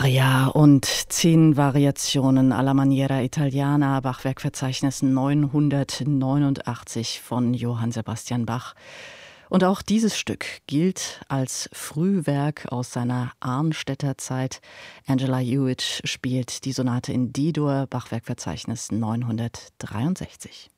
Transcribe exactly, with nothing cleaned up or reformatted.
Aria und zehn Variationen alla maniera italiana, Bachwerkverzeichnis neunhundertneunundachtzig von Johann Sebastian Bach. Und auch dieses Stück gilt als Frühwerk aus seiner Arnstädter Zeit. Angela Hewitt spielt die Sonate in D-Dur, Bachwerkverzeichnis neunhundertdreiundsechzig.